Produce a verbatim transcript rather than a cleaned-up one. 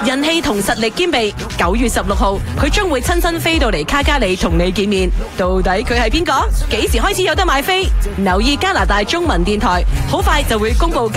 人氣同實力兼備。九月十六號，佢將會親身飛到嚟卡加里同你見面。到底佢係邊個？幾時開始有得買飛？留意加拿大中文電台，好快就會公布。